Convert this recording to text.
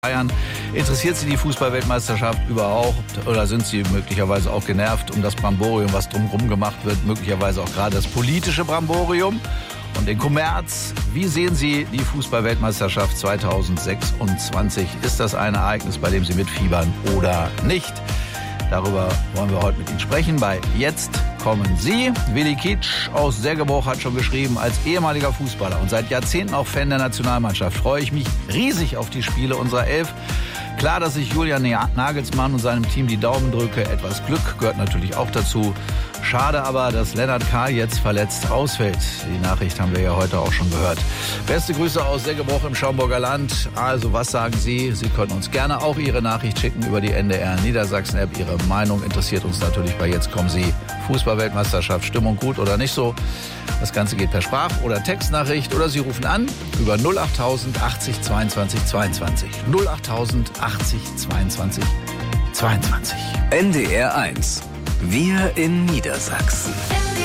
Bayern. Interessiert Sie die Fußball-Weltmeisterschaft überhaupt oder sind Sie möglicherweise auch genervt um das Bramborium, was drumherum gemacht wird, möglicherweise auch gerade das politische Bramborium und den Kommerz? Wie sehen Sie die Fußball-Weltmeisterschaft 2026? Ist das ein Ereignis, bei dem Sie mitfiebern oder nicht? Darüber wollen wir heute mit Ihnen sprechen. Bei Jetzt kommen Sie. Willi Kitsch aus Segerbruch hat schon geschrieben, als ehemaliger Fußballer und seit Jahrzehnten auch Fan der Nationalmannschaft freue ich mich riesig auf die Spiele unserer Elf. Klar, dass ich Julian Nagelsmann und seinem Team die Daumen drücke. Etwas Glück gehört natürlich auch dazu. Schade aber, dass Lennart Kahl jetzt verletzt ausfällt. Die Nachricht haben wir ja heute auch schon gehört. Beste Grüße aus Segerbruch im Schaumburger Land. Also, was sagen Sie? Sie können uns gerne auch Ihre Nachricht schicken über die NDR Niedersachsen-App. Ihre Meinung interessiert uns natürlich bei Jetzt kommen Sie. Fußball-Weltmeisterschaft, Stimmung gut oder nicht so? Das Ganze geht per Sprach- oder Textnachricht oder Sie rufen an über 08000 80 22 22. 08000 80 22 22. NDR 1. Wir in Niedersachsen.